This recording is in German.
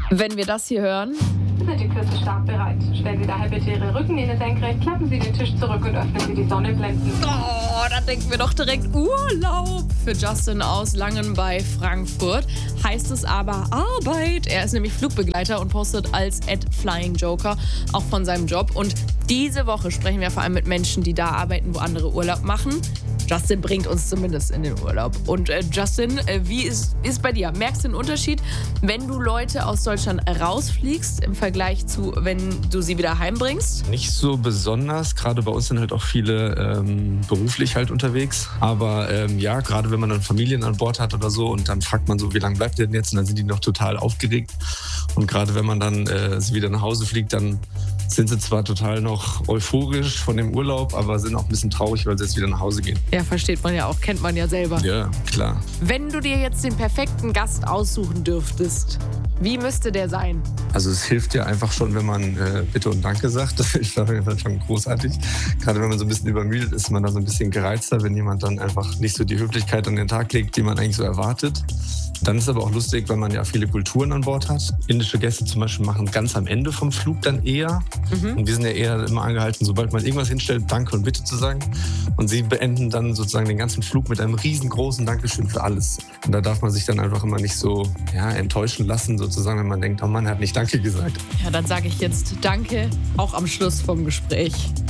Wenn wir das hier hören. Sind die Küsse startbereit. Stellen Sie daher bitte Ihre Rückenlehne senkrecht, klappen Sie den Tisch zurück und öffnen Sie die Sonnenblenden. Oh, da denken wir doch direkt Urlaub. Für Justin aus Langen bei Frankfurt heißt es aber Arbeit. Er ist nämlich Flugbegleiter und postet als @FlyingJoker auch von seinem Job. Und diese Woche sprechen wir vor allem mit Menschen, die da arbeiten, wo andere Urlaub machen. Justin bringt uns zumindest in den Urlaub. Und Justin, wie ist bei dir? Merkst du einen Unterschied, wenn du Leute aus Deutschland rausfliegst im Vergleich zu, wenn du sie wieder heimbringst? Nicht so besonders. Gerade bei uns sind halt auch viele beruflich halt unterwegs. Aber ja, gerade wenn man dann Familien an Bord hat oder so und dann fragt man so, wie lange bleibt ihr denn jetzt? Und dann sind die noch total aufgeregt. Und gerade wenn man dann sie wieder nach Hause fliegt, dann sind sie zwar total noch euphorisch von dem Urlaub, aber sind auch ein bisschen traurig, weil sie jetzt wieder nach Hause gehen. Ja, versteht man ja auch, kennt man ja selber. Ja, klar. Wenn du dir jetzt den perfekten Gast aussuchen dürftest, wie müsste der sein? Also es hilft ja einfach schon, wenn man Bitte und Danke sagt. Das ist auf jeden Fall schon großartig. Gerade wenn man so ein bisschen übermüdet ist, man da so ein bisschen gereizter, wenn jemand dann einfach nicht so die Höflichkeit an den Tag legt, die man eigentlich so erwartet. Dann ist es aber auch lustig, weil man ja viele Kulturen an Bord hat. Indische Gäste zum Beispiel machen ganz am Ende vom Flug dann eher. Und wir sind ja eher immer angehalten, sobald man irgendwas hinstellt, Danke und Bitte zu sagen. Und sie beenden dann sozusagen den ganzen Flug mit einem riesengroßen Dankeschön für alles. Und da darf man sich dann einfach immer nicht so enttäuschen lassen, sozusagen, wenn man denkt, oh Mann, er hat nicht Danke gesagt. Ja, dann sage ich jetzt Danke, auch am Schluss vom Gespräch.